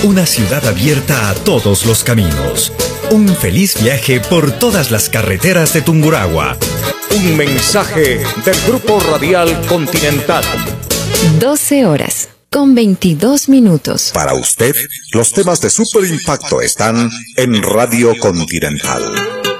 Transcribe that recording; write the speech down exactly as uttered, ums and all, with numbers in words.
Una ciudad abierta a todos los caminos. Un feliz viaje por todas las carreteras de Tungurahua. Un mensaje del Grupo Radial Continental. doce horas con veintidós minutos. Para usted, los temas de Super Impacto están en Radio Continental.